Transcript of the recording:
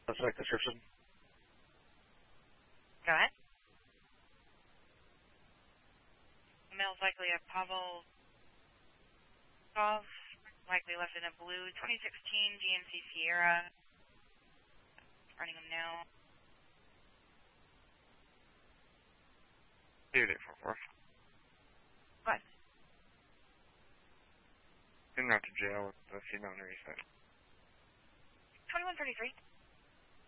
Suspect description. Go ahead. The male's likely a Pavel Kov, likely left in a blue 2016 GMC Sierra. Running him now. 8844. What? Didn't go to jail with the female near East End. 2133.